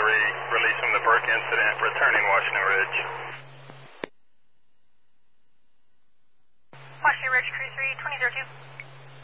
releasing the Burke incident, returning Washington Ridge. Washington Ridge, Crew 3, 2002.